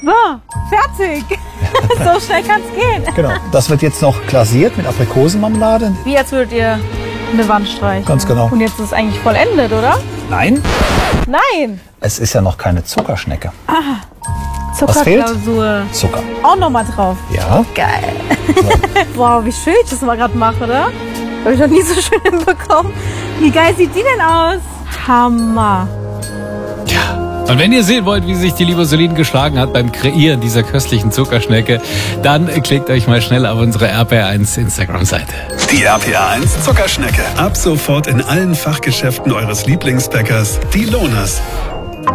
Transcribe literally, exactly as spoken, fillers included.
So, fertig. So schnell kann's gehen. Genau. Das wird jetzt noch glasiert mit Aprikosenmarmelade. Wie als würdet ihr eine Wand streichen. Ganz genau. Und jetzt ist es eigentlich vollendet, oder? Nein, Nein. es ist ja noch keine Zuckerschnecke. Zuckerklausur. Zucker. Auch nochmal drauf. Ja. Geil. Wow, wie schön ich das mal gerade mache, oder? Habe ich noch nie so schön hinbekommen. Wie geil sieht die denn aus? Hammer. Und wenn ihr sehen wollt, wie sich die liebe Solin geschlagen hat beim Kreieren dieser köstlichen Zuckerschnecke, dann klickt euch mal schnell auf unsere R P R eins Instagram-Seite. Die R P R eins Zuckerschnecke. Ab sofort in allen Fachgeschäften eures Lieblingsbäckers, die Lohners.